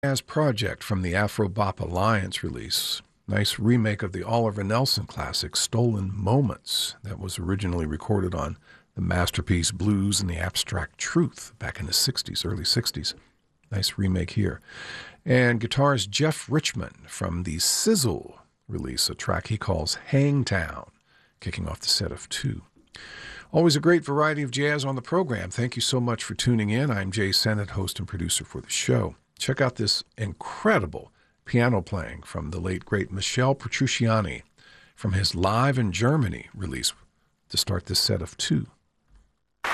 Jazz Project from the Afro-Bop Alliance release. Nice remake of the Oliver Nelson classic, Stolen Moments, that was originally recorded on the Masterpiece Blues and the Abstract Truth back in the 60s, early 60s. Nice remake here. And guitarist Jeff Richman from the Sizzle release, a track he calls Hangtown, kicking off the set of two. Always a great variety of jazz on the program. Thank you so much for tuning in. I'm Jay Sennett, host and producer for the show. Check out this incredible piano playing from the late, great Michel Petrucciani from his Live in Germany release to start this set of two.